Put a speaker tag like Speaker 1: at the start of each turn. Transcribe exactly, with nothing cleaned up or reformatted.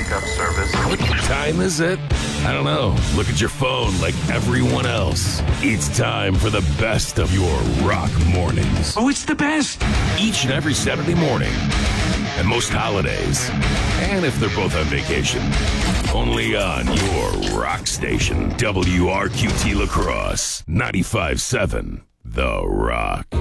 Speaker 1: pickup service.
Speaker 2: What time is it? I don't know. Look at your phone like everyone else. It's time for the best of your rock mornings.
Speaker 1: Oh, it's the best.
Speaker 2: Each and every Saturday morning. And most holidays. And if they're both on vacation. Only on your rock station. W R Q T La Crosse. ninety-five point seven The Rock.